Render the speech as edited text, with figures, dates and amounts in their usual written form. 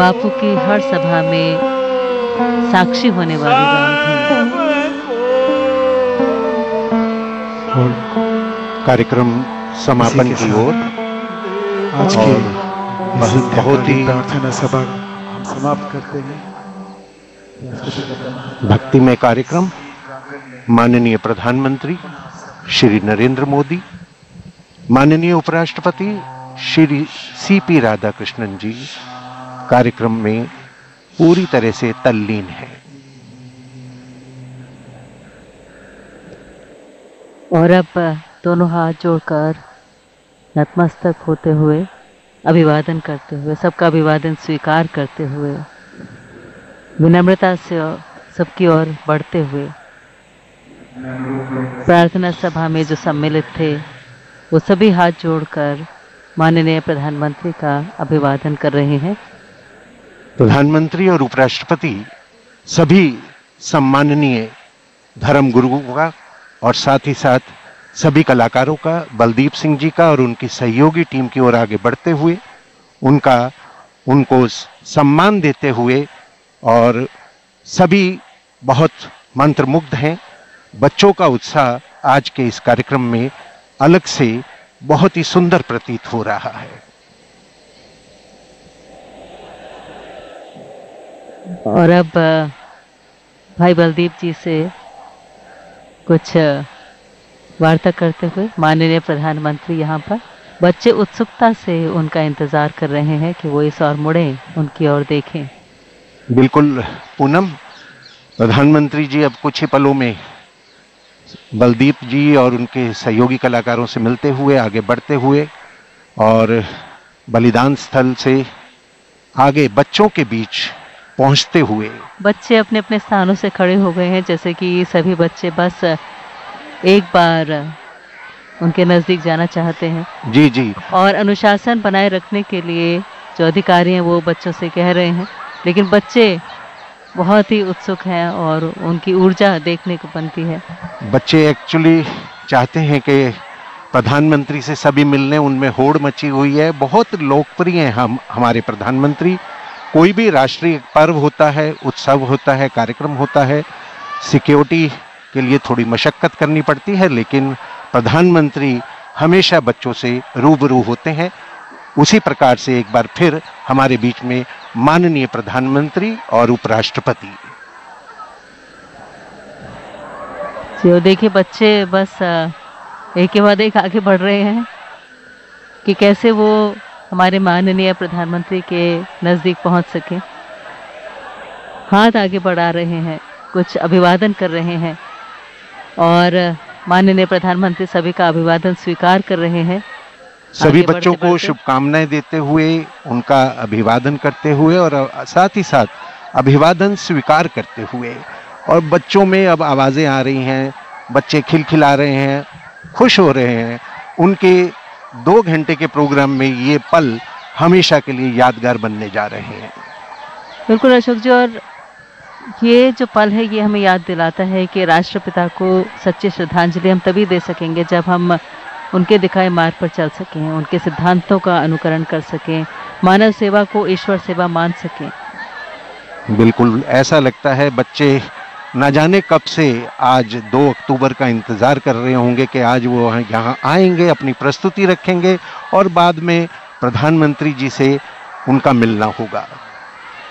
बापू की हर सभा में साक्षी होने वाली रामधुन। और कार्यक्रम समापन की ओर आज के बहुत ही प्रार्थना सभा हम समाप्त करते हैं। भक्तिमय कार्यक्रम माननीय प्रधानमंत्री श्री नरेंद्र मोदी, माननीय उपराष्ट्रपति श्री सीपी राधाकृष्णन जी कार्यक्रम में पूरी तरह से तल्लीन है। और अब दोनों हाथ जोड़कर नतमस्तक होते हुए, अभिवादन करते हुए, सबका अभिवादन स्वीकार करते हुए, विनम्रता से सबकी ओर बढ़ते हुए प्रार्थना सभा में जो सम्मिलित थे वो सभी हाथ जोड़कर माननीय प्रधानमंत्री का अभिवादन कर रहे हैं। प्रधानमंत्री और उपराष्ट्रपति सभी सम्माननीय धर्म गुरुओं का और साथ ही साथ सभी कलाकारों का, बलदीप सिंह जी का और उनकी सहयोगी टीम की ओर आगे बढ़ते हुए उनको सम्मान देते हुए, और सभी बहुत मंत्रमुग्ध हैं। बच्चों का उत्साह आज के इस कार्यक्रम में अलग से बहुत ही सुंदर प्रतीत हो रहा है। और अब भाई बलदीप जी से कुछ वार्ता करते हुए माननीय प्रधानमंत्री यहाँ पर बच्चे उत्सुकता से उनका इंतजार कर रहे हैं कि वो इस ओर मुड़ें, उनकी ओर देखें। बिल्कुल पूनम, प्रधानमंत्री जी अब कुछ ही पलों में बलदीप जी और उनके सहयोगी कलाकारों से मिलते हुए, आगे बढ़ते हुए और बलिदान स्थल से आगे बच्चों के बीच पहुंचते हुए। बच्चे अपने अपने स्थानों से खड़े हो गए हैं, जैसे कि सभी बच्चे बस एक बार उनके नज़दीक जाना चाहते हैं। जी जी। और अनुशासन बनाए रखने के लिए जो अधिकारी हैं वो बच्चों से कह रहे हैं, लेकिन बच्चे बहुत ही उत्सुक हैं और उनकी ऊर्जा देखने को बनती है। बच्चे एक्चुअली चाहते हैं कि प्रधानमंत्री से सभी मिलने, उनमें होड़ मची हुई है। बहुत लोकप्रिय हैं हमारे प्रधानमंत्री। कोई भी राष्ट्रीय पर्व होता है, उत्सव होता है, कार्यक्रम होता है, सिक्योरिटी के लिए थोड़ी मशक्कत करनी पड़ती है, लेकिन प्रधानमंत्री हमेशा बच्चों से रूबरू होते हैं। उसी प्रकार से एक बार फिर हमारे बीच में माननीय प्रधानमंत्री और उपराष्ट्रपति। जो देखिए बच्चे बस एक के बाद एक आगे बढ़ रहे हैं कि कैसे वो हमारे माननीय प्रधानमंत्री के नज़दीक पहुंच सके। हाथ आगे बढ़ा रहे हैं, कुछ अभिवादन कर रहे हैं और माननीय प्रधानमंत्री सभी का अभिवादन स्वीकार कर रहे हैं। सभी बच्चों को शुभकामनाएं देते हुए, उनका अभिवादन करते हुए और साथ ही साथ अभिवादन स्वीकार करते हुए, और बच्चों में अब आवाज़ें आ रही हैं, बच्चे खिलखिला रहे हैं, खुश हो रहे हैं। उनके 2 घंटे के प्रोग्राम में ये पल हमेशा के लिए यादगार बनने जा रहे हैं। बिल्कुल अशोक जी, और ये जो पल है ये हमें याद दिलाता है कि राष्ट्रपिता को सच्ची श्रद्धांजलि हम तभी दे सकेंगे जब हम उनके दिखाए मार्ग पर चल सकें, उनके सिद्धांतों का अनुकरण कर सकें, मानव सेवा को ईश्वर सेवा मान सकें। बिल्कुल ऐसा लगता है बच्चे न जाने कब से आज 2 अक्टूबर का इंतज़ार कर रहे होंगे कि आज वो यहाँ आएंगे, अपनी प्रस्तुति रखेंगे और बाद में प्रधानमंत्री जी से उनका मिलना होगा।